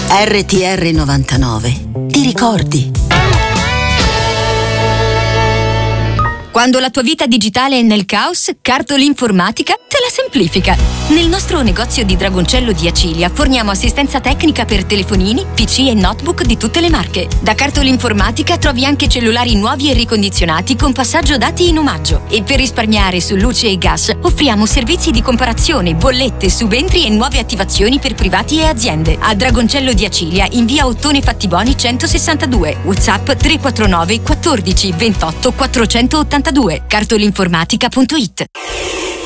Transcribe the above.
RTR 99. Ti ricordi? Quando la tua vita digitale è nel caos, Cartolinformatica te la semplifica. Nel nostro negozio di Dragoncello di Acilia forniamo assistenza tecnica per telefonini, PC e notebook di tutte le marche. Da Cartolinformatica trovi anche cellulari nuovi e ricondizionati con passaggio dati in omaggio. E per risparmiare su luce e gas offriamo servizi di comparazione, bollette, subentri e nuove attivazioni per privati e aziende. A Dragoncello di Acilia in via Ottone Fattiboni 162, WhatsApp 349 14 28 482, cartolinformatica.it.